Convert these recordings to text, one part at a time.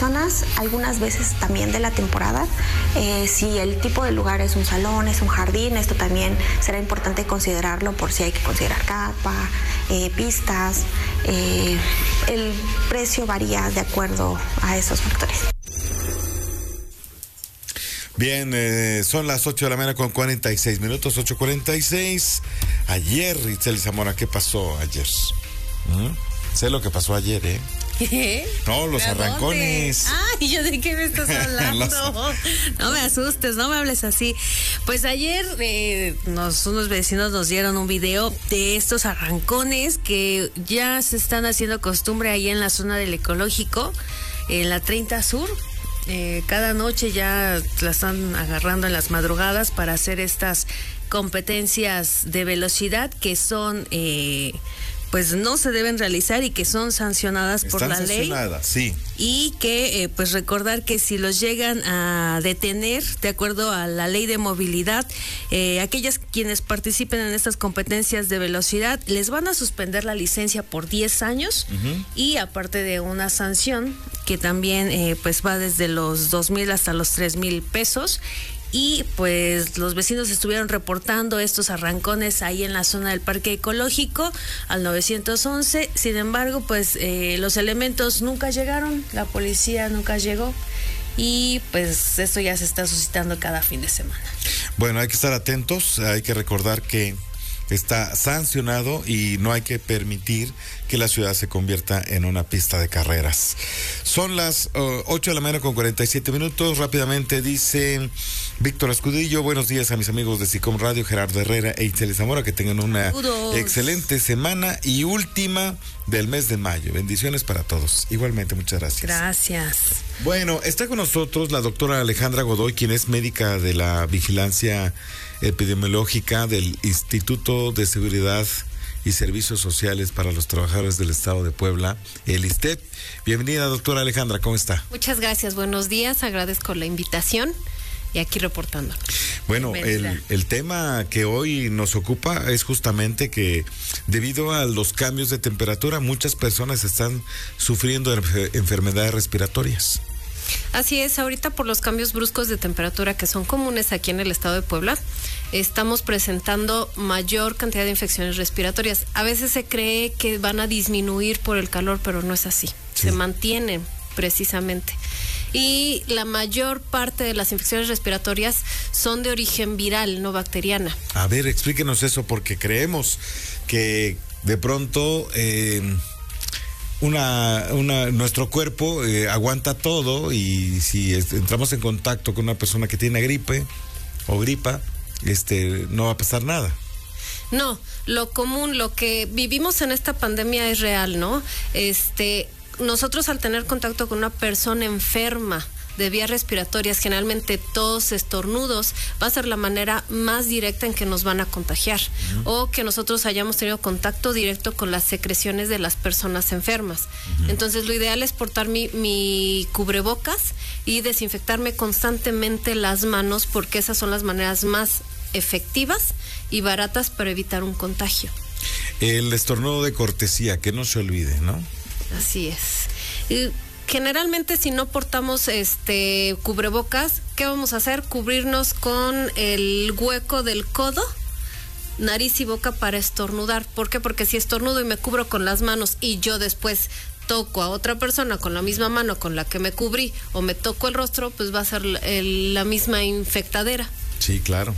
personas, algunas veces también de la temporada. Si el tipo de lugar es un salón, es un jardín, esto también será importante considerarlo por si hay que considerar carpa, pistas. El precio varía de acuerdo a esos factores. Bien, son las 8 de la mañana con 46 minutos, 8:46. Ayer, Itzel Zamora, ¿qué pasó ayer? Sé lo que pasó ayer, ¿eh? ¿Qué? No, los arrancones. Ay, ¿yo de qué me estás hablando? No me asustes, no me hables así. Pues ayer unos vecinos nos dieron un video de estos arrancones que ya se están haciendo costumbre ahí en la zona del Ecológico, en la 30 Sur. Cada noche ya la están agarrando en las madrugadas para hacer estas competencias de velocidad que son pues no se deben realizar y que son sancionadas por la ley. Sí. Y que pues recordar que si los llegan a detener de acuerdo a la ley de movilidad, aquellas quienes participen en estas competencias de velocidad les van a suspender la licencia por 10 años y aparte de una sanción que también pues va desde los 2,000 hasta los 3,000 pesos. Y pues los vecinos estuvieron reportando estos arrancones ahí en la zona del Parque Ecológico al 911. Sin embargo, pues los elementos nunca llegaron, la policía nunca llegó. Y pues esto ya se está suscitando cada fin de semana. Bueno, hay que estar atentos, hay que recordar que está sancionado y no hay que permitir que la ciudad se convierta en una pista de carreras. Son las 8 de la mañana con 47 minutos. Rápidamente dice Víctor Escudillo: buenos días a mis amigos de SICOM Radio, Gerardo Herrera e Itzel Zamora, que tengan una excelente semana y última del mes de mayo. Bendiciones para todos. Igualmente, muchas gracias. Gracias. Bueno, está con nosotros la doctora Alejandra Godoy, quien es médica de la Vigilancia Epidemiológica del Instituto de Seguridad y Servicios Sociales para los Trabajadores del Estado de Puebla, el ISTEP. Bienvenida, doctora Alejandra, ¿cómo está? Muchas gracias, buenos días, agradezco la invitación y aquí reportando. Bueno, el tema que hoy nos ocupa es justamente que debido a los cambios de temperatura, muchas personas están sufriendo enfermedades respiratorias. Así es, ahorita por los cambios bruscos de temperatura que son comunes aquí en el estado de Puebla, estamos presentando mayor cantidad de infecciones respiratorias. A veces se cree que van a disminuir por el calor, pero no es así. Sí. Se mantienen precisamente. Y la mayor parte de las infecciones respiratorias son de origen viral, no bacteriana. A ver, explíquenos eso, porque creemos que de pronto nuestro cuerpo aguanta todo, y si entramos en contacto con una persona que tiene gripe o gripa, no va a pasar nada. No, lo común, lo que vivimos en esta pandemia es real, ¿no? Nosotros al tener contacto con una persona enferma de vías respiratorias, generalmente tos, estornudos, va a ser la manera más directa en que nos van a contagiar, o que nosotros hayamos tenido contacto directo con las secreciones de las personas enfermas. Entonces lo ideal es portar mi cubrebocas y desinfectarme constantemente las manos, porque esas son las maneras más efectivas y baratas para evitar un contagio. El estornudo de cortesía, que no se olvide, ¿no? Así es. Generalmente si no portamos cubrebocas, ¿qué vamos a hacer? Cubrirnos con el hueco del codo, nariz y boca para estornudar. ¿Por qué? Porque si estornudo y me cubro con las manos y yo después toco a otra persona con la misma mano con la que me cubrí, o me toco el rostro, pues va a ser la misma infectadera. Sí, claro.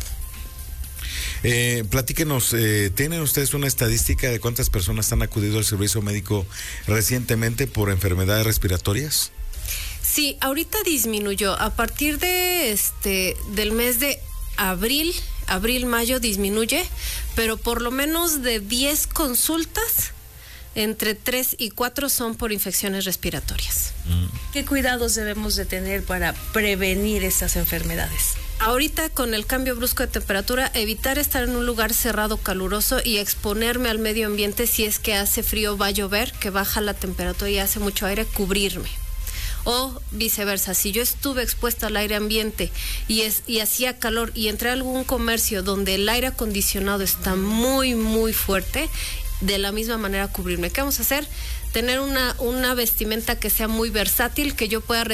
Platíquenos, ¿tienen ustedes una estadística de cuántas personas han acudido al servicio médico recientemente por enfermedades respiratorias? Sí, ahorita disminuyó. A partir de del mes de abril, mayo disminuye, pero por lo menos de 10 consultas, entre 3 y 4 son por infecciones respiratorias. ¿Qué cuidados debemos de tener para prevenir estas enfermedades? Ahorita con el cambio brusco de temperatura, evitar estar en un lugar cerrado, caluroso, y exponerme al medio ambiente. Si es que hace frío, va a llover, que baja la temperatura y hace mucho aire, cubrirme. O viceversa, si yo estuve expuesta al aire ambiente y hacía calor y entré a algún comercio donde el aire acondicionado está muy, muy fuerte, de la misma manera cubrirme. ¿Qué vamos a hacer? Tener una vestimenta que sea muy versátil, que yo pueda